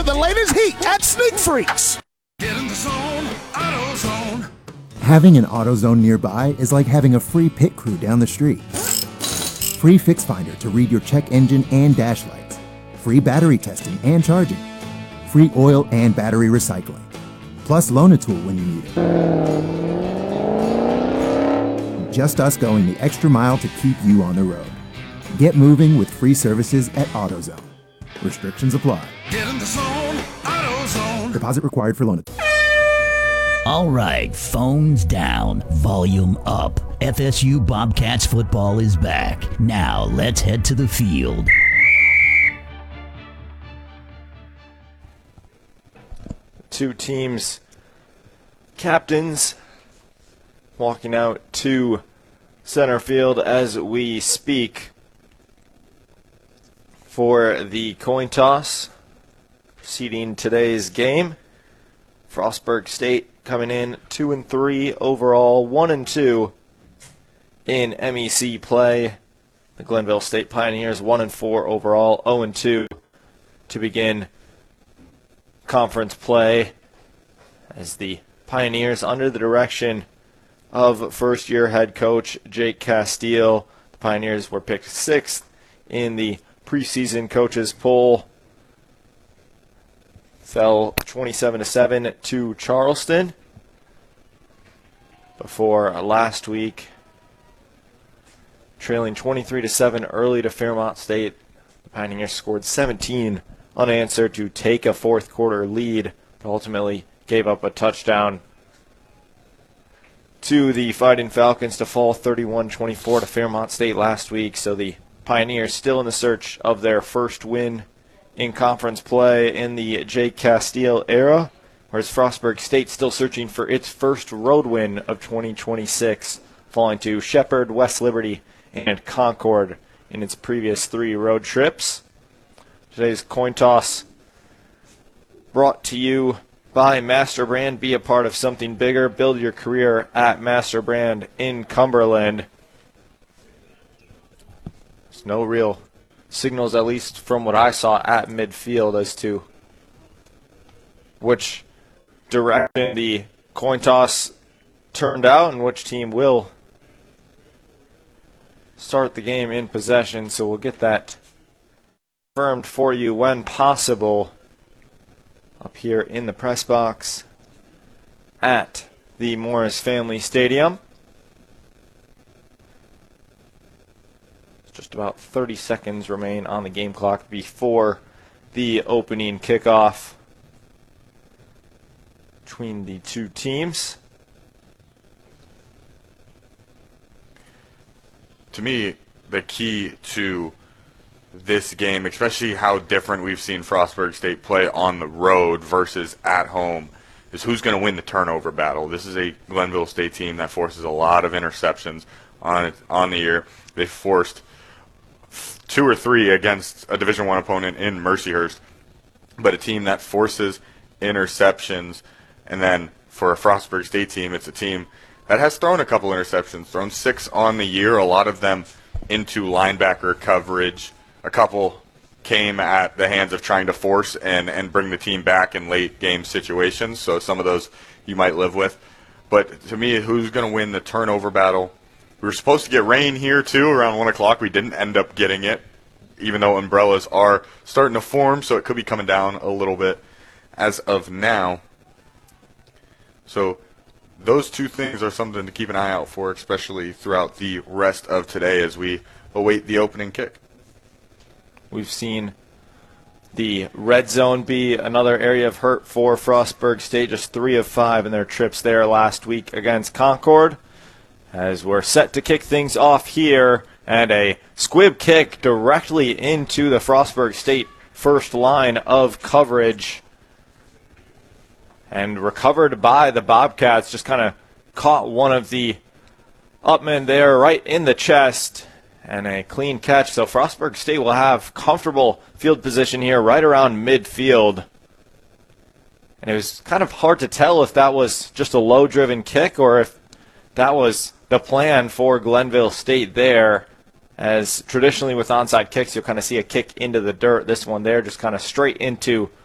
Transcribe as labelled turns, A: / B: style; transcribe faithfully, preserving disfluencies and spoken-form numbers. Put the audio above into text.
A: the latest heat at Sneak Freaks.
B: Get in the zone, AutoZone.
C: Having an AutoZone nearby is like having a free pit crew down the street. Free Fix Finder to read your check engine and dash lights. Free battery testing and charging. Free oil and battery recycling. Plus Loan-A-Tool when you need it. Just us going the extra mile to keep you on the road. Get moving with free services at AutoZone. Restrictions apply.
B: Get in the zone, AutoZone.
C: Deposit required for Loan-A-Tool.
D: All right, phones down, volume up. F S U Bobcats football is back. Now let's head to the field.
E: Two teams, captains, walking out to center field as we speak for the coin toss preceding today's game. Frostburg State coming in two and three overall, one and two in M E C play. The Glenville State Pioneers one and four overall, zero and two to begin conference play, as the Pioneers, under the direction of first-year head coach Jake Castile, the Pioneers were picked sixth in the preseason coaches poll. Fell twenty-seven to seven to Charleston before last week, trailing twenty-three to seven early to Fairmont State. The Pioneers scored seventeen unanswered to take a fourth quarter lead, but ultimately gave up a touchdown to the Fighting Falcons to fall thirty-one twenty-four to Fairmont State last week. So the Pioneers still in the search of their first win in conference play in the Jake Castile era, whereas Frostburg State still searching for its first road win of twenty twenty-six, falling to Shepherd, West Liberty, and Concord in its previous three road trips. Today's coin toss brought to you by Master Brand. Be a part of something bigger. Build your career at Master Brand in Cumberland. There's no real signals, at least from what I saw at midfield, as to which direction the coin toss turned out and which team will start the game in possession. So we'll get that confirmed for you when possible up here in the press box at the Morris Family Stadium. Just about thirty seconds remain on the game clock before the opening kickoff between the two teams.
F: To me, the key to this game, especially how different we've seen Frostburg State play on the road versus at home, is who's going to win the turnover battle. This is a Glenville State team that forces a lot of interceptions on it, on the year. They forced two or three against a Division One opponent in Mercyhurst, but a team that forces interceptions. And then for a Frostburg State team, it's a team that has thrown a couple interceptions, thrown six on the year, a lot of them into linebacker coverage. A couple came at the hands of trying to force and, and bring the team back in late game situations, so some of those you might live with. But to me, who's going to win the turnover battle? We were supposed to get rain here, too, around one o'clock. We didn't end up getting it, even though umbrellas are starting to form, so it could be coming down a little bit as of now. So those two things are something to keep an eye out for, especially throughout the rest of today as we await the opening kick.
E: We've seen the red zone be another area of hurt for Frostburg State, just three of five in their trips there last week against Concord. As we're set to kick things off here, and a squib kick directly into the Frostburg State first line of coverage. And recovered by the Bobcats, just kind of caught one of the upmen there right in the chest. And a clean catch. So Frostburg State will have comfortable field position here right around midfield. And it was kind of hard to tell if that was just a low-driven kick or if that was the plan for Glenville State there. As traditionally with onside kicks, you'll kind of see a kick into the dirt. This one there just kind of straight into